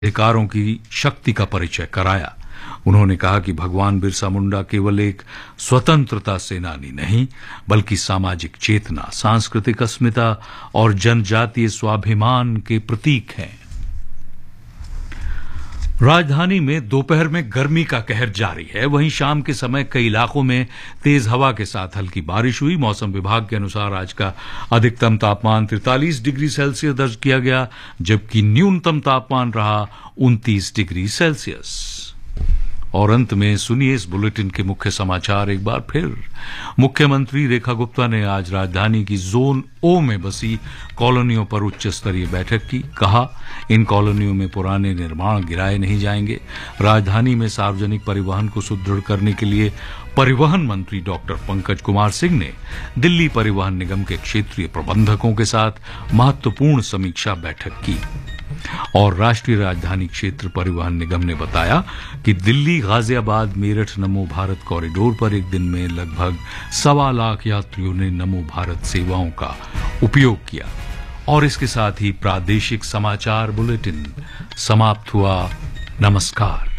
अधिकारों की शक्ति का परिचय कराया। उन्होंने कहा कि भगवान बिरसा मुंडा केवल एक स्वतंत्रता सेनानी नहीं, बल्कि सामाजिक चेतना, सांस्कृतिक अस्मिता और जनजातीय स्वाभिमान के प्रतीक हैं। राजधानी में दोपहर में गर्मी का कहर जारी है। वहीं शाम के समय कई इलाकों में तेज हवा के साथ हल्की बारिश हुई। मौसम विभाग के अनुसार आज का अधिकतम तापमान 43 डिग्री सेल्सियस दर्ज किया गया, जबकि न्यूनतम तापमान रहा 29 डिग्री सेल्सियस। और अंत में सुनिए इस बुलेटिन के मुख्य समाचार एक बार फिर। मुख्यमंत्री रेखा गुप्ता ने आज राजधानी की जोन ओ में बसी कॉलोनियों पर उच्च स्तरीय बैठक की। कहा, इन कॉलोनियों में पुराने निर्माण गिराए नहीं जाएंगे। राजधानी में सार्वजनिक परिवहन को सुदृढ़ करने के लिए परिवहन मंत्री डॉक्टर पंकज कुमार सिंह ने दिल्ली परिवहन निगम के क्षेत्रीय प्रबंधकों के साथ महत्वपूर्ण समीक्षा बैठक की। और राष्ट्रीय राजधानी क्षेत्र परिवहन निगम ने बताया कि दिल्ली गाजियाबाद मेरठ नमो भारत कॉरिडोर पर एक दिन में लगभग 1.25 लाख यात्रियों ने नमो भारत सेवाओं का उपयोग किया। और इसके साथ ही प्रादेशिक समाचार बुलेटिन समाप्त हुआ। नमस्कार।